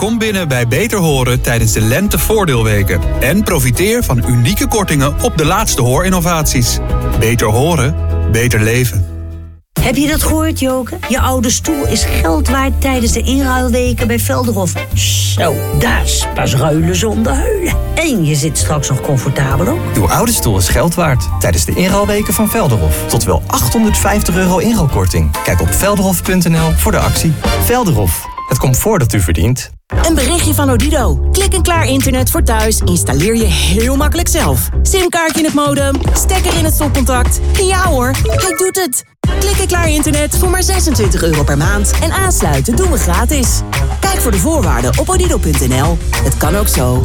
Kom binnen bij Beter Horen tijdens de lentevoordeelweken. En profiteer van unieke kortingen op de laatste hoorinnovaties. Beter horen, beter leven. Heb je dat gehoord, Joke? Je oude stoel is geld waard tijdens de inruilweken bij Velderhof. Zo, dat is pas ruilen zonder huilen. En je zit straks nog comfortabel ook. Uw oude stoel is geld waard tijdens de inruilweken van Velderhof. Tot wel €850 inruilkorting. Kijk op velderhof.nl voor de actie. Velderhof, het comfort dat u verdient. Een berichtje van Odido. Klik en klaar internet voor thuis installeer je heel makkelijk zelf. Simkaartje in het modem, stekker in het stopcontact. Ja hoor, hij doet het. Klik en klaar internet voor maar €26 per maand. En aansluiten doen we gratis. Kijk voor de voorwaarden op odido.nl. Het kan ook zo.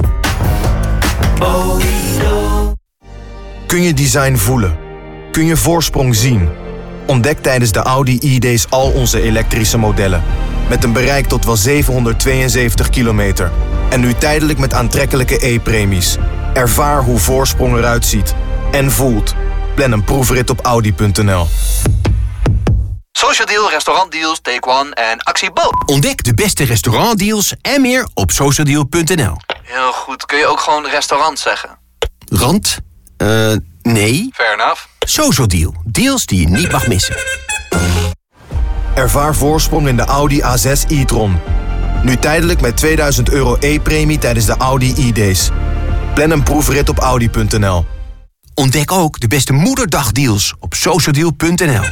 Kun je design voelen? Kun je voorsprong zien? Ontdek tijdens de Audi E-Days al onze elektrische modellen. Met een bereik tot wel 772 kilometer. En nu tijdelijk met aantrekkelijke e-premies. Ervaar hoe voorsprong eruit ziet. En voelt. Plan een proefrit op Audi.nl. Social Deal, restaurantdeals, Take One en Actie Bo. Ontdek de beste restaurantdeals en meer op socialdeal.nl. Heel goed. Kun je ook gewoon restaurant zeggen? Rand? Nee. Fair enough. Social Deal. Deals die je niet mag missen. Ervaar voorsprong in de Audi A6 e-tron. Nu tijdelijk met €2000 e-premie tijdens de Audi E-Days. Plan een proefrit op Audi.nl. Ontdek ook de beste moederdagdeals op socialdeal.nl.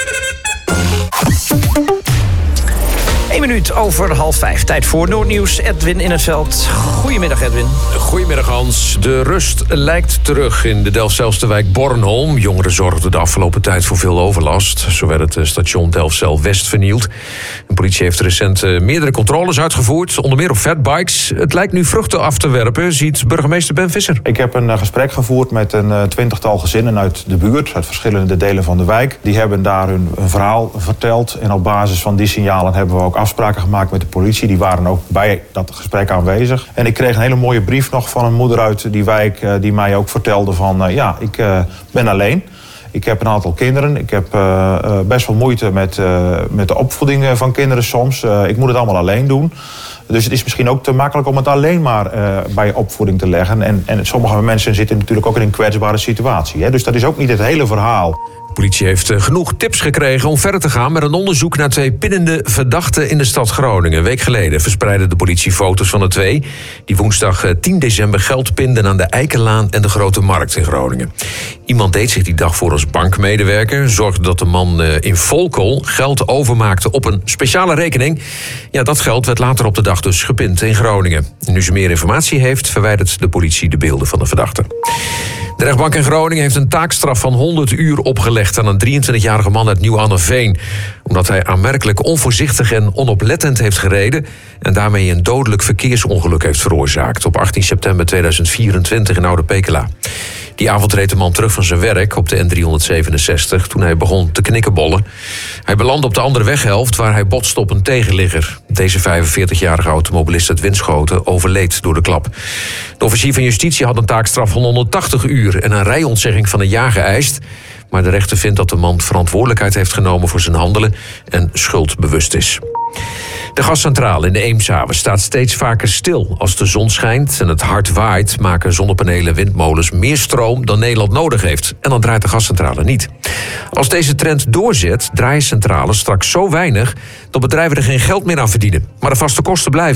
1 minuut over 4:30. Tijd voor Noordnieuws. Edwin in het veld. Goedemiddag, Edwin. Goedemiddag, Hans. De rust lijkt terug in de Delfzijlse wijk Bornholm. Jongeren zorgden de afgelopen tijd voor veel overlast. Zo werd het station Delfzijl-West vernield. De politie heeft recent meerdere controles uitgevoerd, onder meer op fatbikes. Het lijkt nu vruchten af te werpen, ziet burgemeester Ben Visser. Ik heb een gesprek gevoerd met een 20-tal gezinnen uit de buurt, uit verschillende delen van de wijk. Die hebben daar hun verhaal verteld. En op basis van die signalen hebben we ook afspraken gemaakt met de politie. Die waren ook bij dat gesprek aanwezig. En ik kreeg een hele mooie brief nog van een moeder uit die wijk, die mij ook vertelde van ik ben alleen. Ik heb een aantal kinderen. Ik heb best wel moeite met de opvoeding van kinderen soms. Ik moet het allemaal alleen doen. Dus het is misschien ook te makkelijk om het alleen maar bij opvoeding te leggen. En sommige mensen zitten natuurlijk ook in een kwetsbare situatie. Hè? Dus dat is ook niet het hele verhaal. De politie heeft genoeg tips gekregen om verder te gaan met een onderzoek naar 2 pinnende verdachten in de stad Groningen. Een week geleden verspreidde de politie foto's van de 2... die woensdag 10 december geld pinden aan de Eikenlaan en de Grote Markt in Groningen. Iemand deed zich die dag voor als bankmedewerker, zorgde dat de man in Volkel geld overmaakte op een speciale rekening. Ja, dat geld werd later op de dag dus gepind in Groningen. En nu ze meer informatie heeft, verwijdert de politie de beelden van de verdachten. De rechtbank in Groningen heeft een taakstraf van 100 uur opgelegd aan een 23-jarige man uit Nieuw-Annerveen, omdat hij aanmerkelijk onvoorzichtig en onoplettend heeft gereden en daarmee een dodelijk verkeersongeluk heeft veroorzaakt op 18 september 2024 in Oude Pekela. Die avond reed de man terug van zijn werk op de N367 toen hij begon te knikkenbollen. Hij belandde op de andere weghelft waar hij botste op een tegenligger. Deze 45-jarige automobilist uit Winschoten overleed door de klap. De officier van justitie had een taakstraf van 180 uur en een rijontzegging van een jaar geëist. Maar de rechter vindt dat de man verantwoordelijkheid heeft genomen voor zijn handelen en schuldbewust is. De gascentrale in de Eemshaven staat steeds vaker stil. Als de zon schijnt en het hard waait, maken zonnepanelen en windmolens meer stroom dan Nederland nodig heeft. En dan draait de gascentrale niet. Als deze trend doorzet, draaien centrales straks zo weinig dat bedrijven er geen geld meer aan verdienen. Maar de vaste kosten blijven.